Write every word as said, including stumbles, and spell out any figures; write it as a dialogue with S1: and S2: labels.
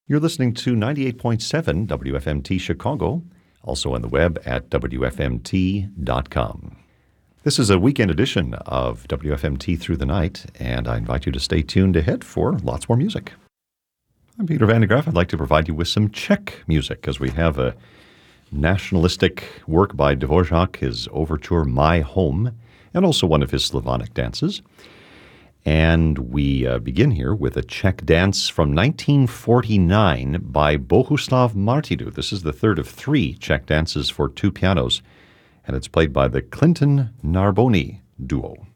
S1: You're listening to ninety-eight point seven W F M T Chicago, also on the web at W F M T dot com. This is a weekend edition of W F M T Through the Night, and I invite you to stay tuned ahead for lots more music. I'm Peter Van de Graaff. I'd like to provide you with some Czech music, as we have a nationalistic work by Dvorak, his overture My Home, and also one of his Slavonic dances. And we uh, begin here with a Czech dance from nineteen forty-nine by Bohuslav Martidu. This is the third of three Czech dances for two pianos, and it's played by the Clinton Narboni duo.